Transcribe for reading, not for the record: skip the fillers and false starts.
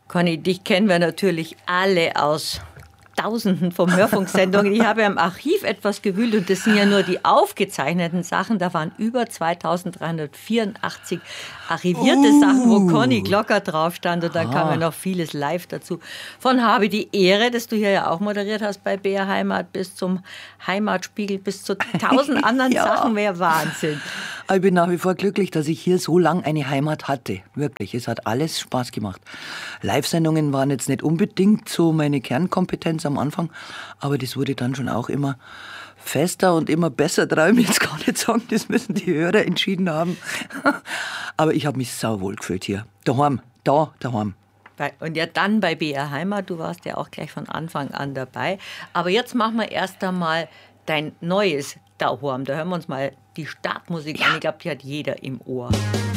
Conny, dich kennen wir natürlich alle aus Tausenden von Hörfunksendungen. Ich habe ja im Archiv etwas gewühlt und das sind ja nur die aufgezeichneten Sachen. Da waren über 2384 archivierte Sachen, wo Conny Glocker drauf stand und dann kam ja noch vieles live dazu. Von Habe die Ehre, das du hier ja auch moderiert hast bei BR Heimat, bis zum Heimatspiegel, bis zu 1000 anderen Sachen. Mehr Wahnsinn. Ich bin nach wie vor glücklich, dass ich hier so lange eine Heimat hatte. Wirklich, es hat alles Spaß gemacht. Live-Sendungen waren jetzt nicht unbedingt so meine Kernkompetenz am Anfang, aber das wurde dann schon auch immer fester und immer besser. Traue ich mir jetzt gar nicht sagen, das müssen die Hörer entschieden haben. Aber ich habe mich sauwohl gefühlt hier. Daheim. Und ja dann bei BR Heimat, du warst ja auch gleich von Anfang an dabei. Aber jetzt machen wir erst einmal dein neues Daheim. Da hören wir uns mal die Startmusik an. Ich glaube, die hat jeder im Ohr.